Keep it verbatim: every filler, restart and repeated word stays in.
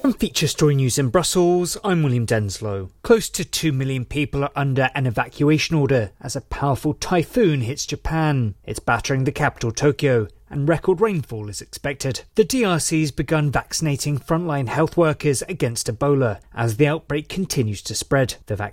From Feature Story News in Brussels, I'm William Denslow. Close to two million people are under an evacuation order as a powerful typhoon hits Japan. It's battering the capital, Tokyo, and record rainfall is expected. The D R C's begun vaccinating frontline health workers against Ebola as the outbreak continues to spread. The vaccine